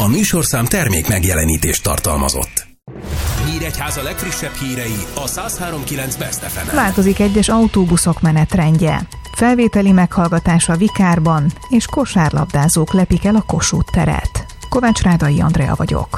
A műsorszám termék megjelenítést tartalmazott. Nyíregyháza legfrissebb hírei a 103.9 Best FM-en. Változik egyes autóbuszok menetrendje. Felvételi meghallgatás a Vikárban, és kosárlabdázók lepik el a Kossuth teret. Kovács Rádai Andrea vagyok.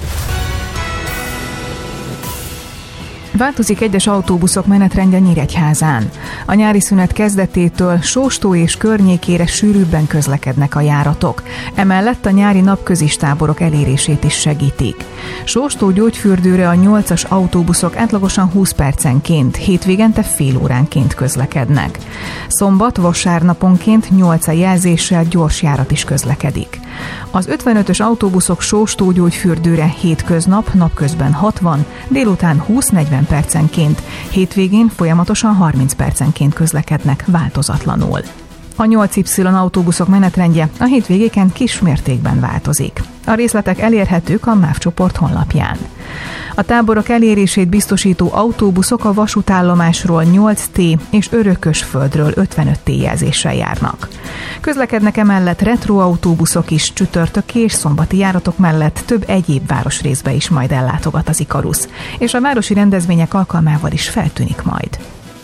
Változik egyes autóbuszok menetrendje Nyíregyházán. A nyári szünet kezdetétől Sóstó és környékére sűrűbben közlekednek a járatok. Emellett a nyári napközis táborok elérését is segítik. Sóstó Gyógyfürdőre a 8-as autóbuszok átlagosan 20 percenként, hétvégente fél óránként közlekednek. Szombat-vasárnaponként 8 jelzéssel gyors járat is közlekedik. Az 55-ös autóbuszok Sóstó Gyógyfürdőre hétköznap, napközben 60, délután 20-40 percenként, hétvégén folyamatosan 30 percenként közlekednek változatlanul. A 8Y autóbuszok menetrendje a hétvégéken kis mértékben változik. A részletek elérhetők a MÁV csoport honlapján. A táborok elérését biztosító autóbuszok a vasútállomásról 8T és Örökösföldről 55T jelzéssel járnak. Közlekednek emellett retroautóbuszok is, csütörtöki és szombati járatok mellett több egyéb városrészbe is majd ellátogat az Ikarusz, és a városi rendezvények alkalmával is feltűnik majd.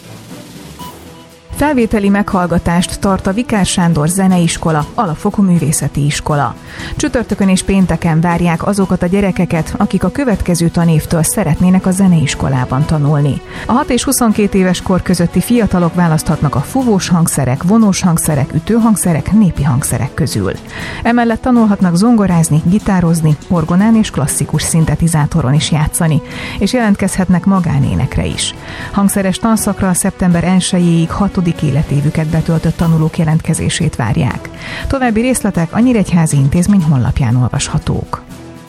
Felvételi meghallgatást tart a Vikár Sándor Zeneiskola, alapfokú művészeti iskola. Csütörtökön és pénteken várják azokat a gyerekeket, akik a következő tanévtől szeretnének a zeneiskolában tanulni. A 6 és 22 éves kor közötti fiatalok választhatnak a fúvós hangszerek, vonós hangszerek, ütőhangszerek, népi hangszerek közül. Emellett tanulhatnak zongorázni, gitározni, orgonán és klasszikus szintetizátoron is játszani, és jelentkezhetnek magánénekre is. Hangszeres tanszakra szeptember 1-ig 6. életévüket betöltött tanulók jelentkezését várják. További részletek a Nyíregyházi Intézmény honlapján olvashatók.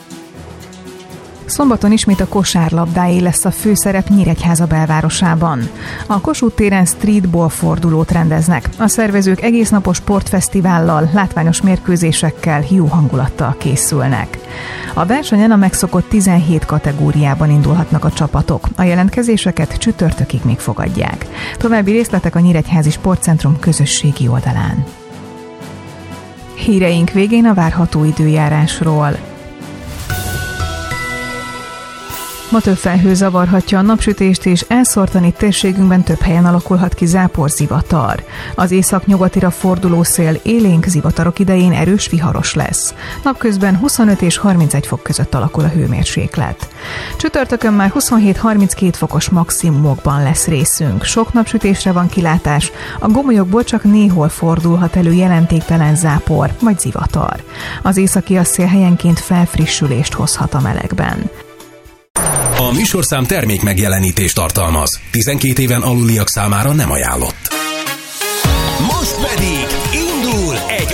Szombaton ismét a kosárlabdáé lesz a főszerep Nyíregyháza belvárosában. A Kossuth téren streetball fordulót rendeznek. A szervezők egésznapos sportfesztivállal, látványos mérkőzésekkel, jó hangulattal készülnek. A versenyen a megszokott 17 kategóriában indulhatnak a csapatok. A jelentkezéseket csütörtökig még fogadják. További részletek a Nyíregyházi Sportcentrum közösségi oldalán. Híreink végén a várható időjárásról. Ma több felhő zavarhatja a napsütést, és elszórtan térségünkben több helyen alakulhat ki záporzivatar. Az északnyugatira forduló szél élénk zivatarok idején erős viharos lesz. Napközben 25 és 31 fok között alakul a hőmérséklet. Csütörtökön már 27-32 fokos maximumokban lesz részünk. Sok napsütésre van kilátás, a gomolyokból csak néhol fordulhat elő jelentéktelen zápor vagy zivatar. Az északi szél helyenként felfrissülést hozhat a melegben. A műsorszám termék megjelenítést tartalmaz. 12 éven aluliak számára nem ajánlott. Most pedig indul egy